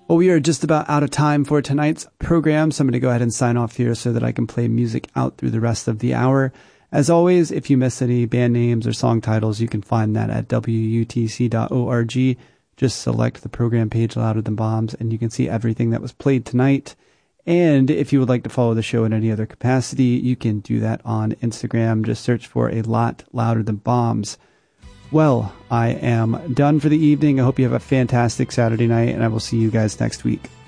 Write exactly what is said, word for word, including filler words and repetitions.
Well, we are just about out of time for tonight's program, so I'm going to go ahead and sign off here so that I can play music out through the rest of the hour. As always, if you miss any band names or song titles, you can find that at W U T C dot org. Just select the program page, Louder Than Bombs, and you can see everything that was played tonight. And if you would like to follow the show in any other capacity, you can do that on Instagram. Just search for A Lot Louder Than Bombs. Well, I am done for the evening. I hope you have a fantastic Saturday night, and I will see you guys next week.